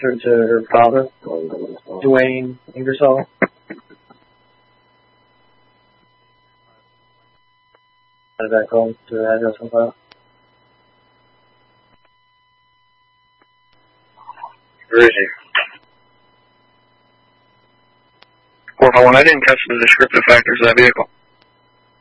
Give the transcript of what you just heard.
to her father, Dwayne Ingersoll. How did that go to the address and file? Where is he? 411, I didn't catch the descriptive factors of that vehicle.